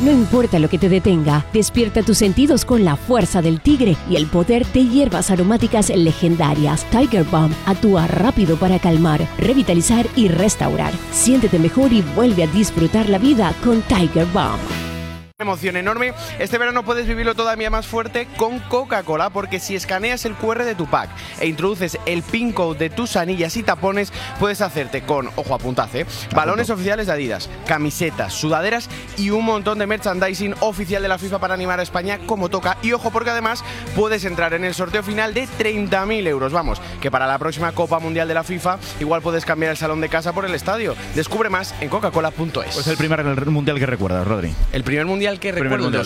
No importa lo que te detenga, despierta tus sentidos con la fuerza del tigre y el poder de hierbas aromáticas legendarias. Tiger Balm actúa rápido para calmar, revitalizar y restaurar. Siéntete mejor y vuelve a disfrutar la vida con Tiger Balm. Emoción enorme. Este verano puedes vivirlo todavía más fuerte con Coca-Cola, porque si escaneas el QR de tu pack e introduces el PIN code de tus anillas y tapones, puedes hacerte con, ojo, apuntad, balones oficiales de Adidas, camisetas, sudaderas y un montón de merchandising oficial de la FIFA para animar a España como toca. Y ojo, porque además puedes entrar en el sorteo final de 30.000 euros. Vamos, que para la próxima Copa Mundial de la FIFA igual puedes cambiar el salón de casa por el estadio. Descubre más en coca-cola.es. Pues el primer mundial que recuerdas, Rodri. El primer mundial que recuerdo, mundial,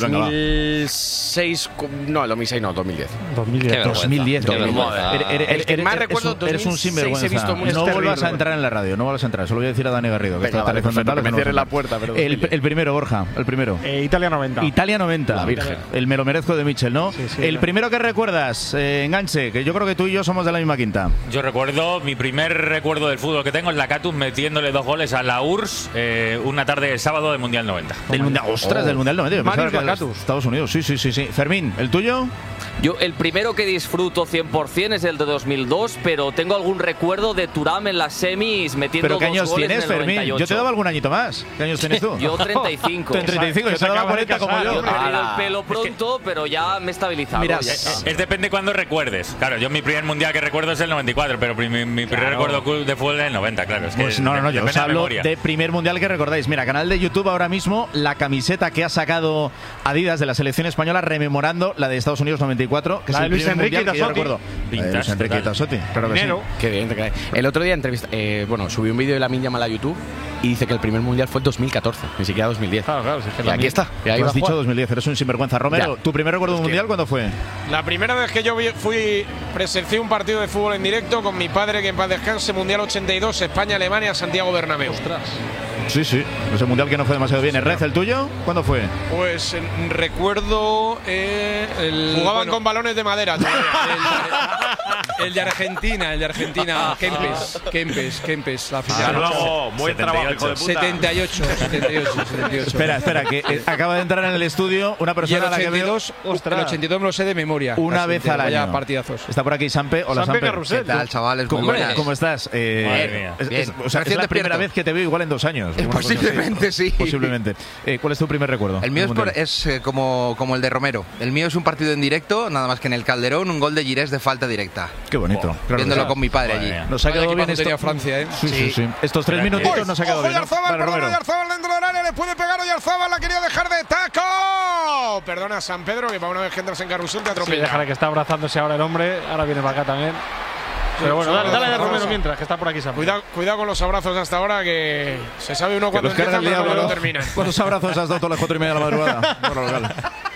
2006, no, el 2006 no, 2010. 2010. El que más recuerdo, 2006, eres un sinvergüenza. No vuelvas a entrar en la radio, no vuelvas a entrar. Solo voy a decir a Dani Garrido, que está telefonando. Me cierre la puerta. Pero el primero, Borja, el primero. Italia 90. Italia 90. La Virgen. El me lo merezco de Michel, ¿no? Sí, el primero que recuerdas, Enganche, que yo creo que tú y yo somos de la misma quinta. Yo recuerdo, mi primer recuerdo del fútbol que tengo es la Catus metiéndole 2 goles a la URSS una tarde del sábado del Mundial 90. Del Mundial, ostras, del Mundial 90. Estados Unidos, sí. Fermín, ¿el tuyo? Yo el primero que disfruto 100% es el de 2002, pero tengo algún recuerdo de Thuram en las semis metiendo 2 goles. ¿Pero qué años tienes, en el Fermín? 98. Yo te daba algún añito más. ¿Qué años tienes tú? Yo 35. Tú en 35, yo te daba 40 como yo. Yo me he perdido el pelo pronto, pero ya me he estabilizado. Mira, es depende cuando recuerdes. Claro, yo mi primer mundial que recuerdo es el 94, pero mi primer recuerdo de fútbol es el 90, claro. Es que pues no, yo os hablo de primer mundial que recordáis. Mira, canal de YouTube ahora mismo, la camiseta que ha sacado Adidas de la selección española rememorando la de Estados Unidos 94, que la es de el Luis primer Enrique mundial que yo recuerdo. Luis Enrique y Tassotti, claro que sí. Qué bien, te cae. El otro día subí un vídeo de Lamine Yamal a YouTube y dice que el primer mundial fue en 2014, ni siquiera 2010. Claro, si es que y aquí está. Y ahí Tú va has dicho Juan. 2010, eres un sinvergüenza. Romero, Ya. ¿tu primer recuerdo mundial cuándo fue? La primera vez que yo presencié un partido de fútbol en directo con mi padre, que en paz descanse, Mundial 82, España-Alemania, Santiago Bernabéu. Sí, ese mundial que no fue demasiado bien. ¿El ¿el tuyo? ¿Cuándo fue? Pues recuerdo jugaban con balones de madera el de Argentina, Kempes, la final. Luego, buen trabajo, hijo de puta. 78. Espera, que acaba de entrar en el estudio una Y el persona a la que veo. 82 me lo sé de memoria. Una casi vez entero, al año. Vaya partidazos. Está por aquí Sampe. Hola, Sampe Sampe. Carrusel. ¿Qué tal, chavales? Muy ¿Cómo, buenas. ¿Cómo estás? Madre mía. Bien. O sea, es Recién la primera despierto. vez que te veo igual en 2 años. Posiblemente sí. Posiblemente. ¿Cuál es tu primer recuerdo? El mío Mundial? es como el de Romero. El mío es un partido en directo, nada más que en el Calderón, un gol de Girés de falta directa. Qué bonito. Claro Viéndolo que sí. con mi padre allí. Nos ha quedado bien esto. tenía Francia, ¿eh? Sí. Estos 3 minutitos nos ha quedado bien. ¿no? Oyarzabal, Vale, Romero. Oyarzabal dentro del área, le puede pegar Oyarzabal, la quería dejar de taco. Perdona, San Pedro, que para una vez que entras en carrusel te Sí, atropella. déjale que está abrazándose ahora el hombre. Ahora viene para acá también. Pero bueno, dale a Romero mientras, que está por aquí Sam. Cuidado con los abrazos hasta ahora, que se sabe uno Que cuando los carga empiezan, el pero diablo, no ¿no? terminan. ¿Cuántos abrazos has dado todas las 4:30 de la madrugada? Bueno, vale.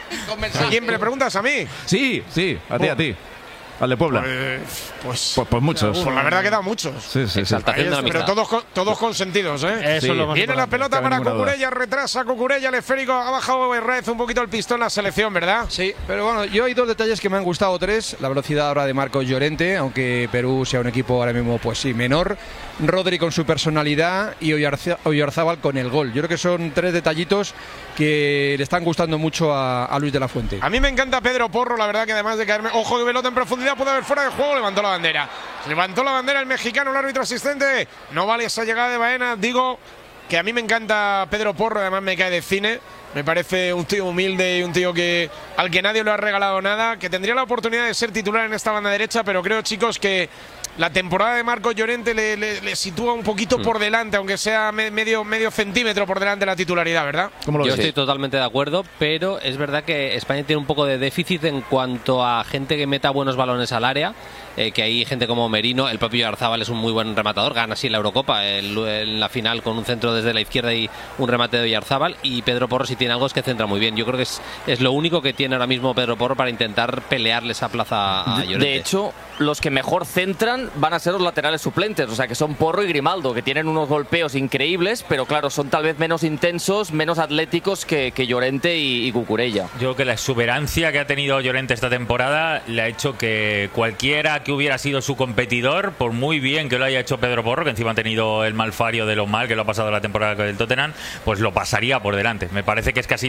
¿A quién me preguntas? ¿A mí? Sí, a ti. Al de Puebla. Pues muchos. Pues la verdad que da muchos. Sí. Exaltación de la Pero amistad. todos consentidos, ¿eh? Eso Sí. es lo más Viene la importante. pelota cabe para ninguna duda. Cucurella, retrasa Cucurella, el esférico, ha bajado Herrez un poquito el pistón la selección, ¿verdad? Sí, pero bueno, yo hay 2 detalles que me han gustado, 3. La velocidad ahora de Marcos Llorente, aunque Perú sea un equipo ahora mismo, pues sí, menor. Rodri con su personalidad y Oyarzábal con el gol. Yo creo que son 3 detallitos que le están gustando mucho a Luis de la Fuente. A mí me encanta Pedro Porro, la verdad que además de caerme, ojo de pelota en profundidad, puede haber fuera de juego, levantó la bandera. Levantó la bandera el mexicano, el árbitro asistente. No vale esa llegada de Baena. Digo que a mí me encanta Pedro Porro, además me cae de cine. Me parece un tío humilde y un tío al que nadie le ha regalado nada, que tendría la oportunidad de ser titular en esta banda derecha, pero creo, chicos, que la temporada de Marcos Llorente le sitúa un poquito por delante, aunque sea medio centímetro por delante de la titularidad, ¿verdad? ¿Cómo lo Yo ves? estoy totalmente de acuerdo, pero es verdad que España tiene un poco de déficit en cuanto a gente que meta buenos balones al área, que hay gente como Merino, el propio Oyarzábal es un muy buen rematador, gana así la Eurocopa en la final con un centro desde la izquierda y un remate de Oyarzábal, y Pedro Porro si tiene algo es que centra muy bien. Yo creo que es lo único que tiene ahora mismo Pedro Porro para intentar pelearle esa plaza a Llorente. De hecho, los que mejor centran van a ser los laterales suplentes, o sea que son Porro y Grimaldo, que tienen unos golpeos increíbles, pero claro, son tal vez menos intensos, menos atléticos que Llorente y Cucurella. Yo creo que la exuberancia que ha tenido Llorente esta temporada le ha hecho que cualquiera que hubiera sido su competidor, por muy bien que lo haya hecho Pedro Porro, que encima ha tenido el malfario de lo mal que lo ha pasado la temporada con el Tottenham, pues lo pasaría por delante. Me parece que es casi